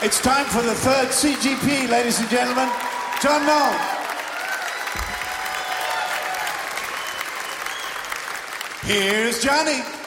It's time for the third CGP, ladies and gentlemen. John Knoll. Here's Johnny.